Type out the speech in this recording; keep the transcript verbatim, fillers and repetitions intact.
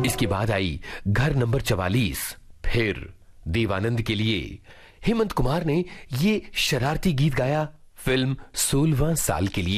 इसके बाद आई घर नंबर चवालीस। फिर देवानंद के लिए हेमंत कुमार ने ये शरारती गीत गाया फिल्म सोलहवां साल के लिए।